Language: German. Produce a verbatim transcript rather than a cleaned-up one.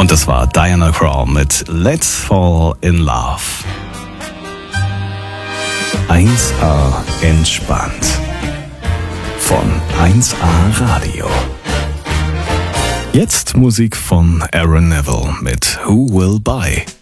Und das war Diana Krall mit Let's Fall in Love. eins A entspannt. Von eins A Radio. Jetzt Musik von Aaron Neville mit Who Will Buy.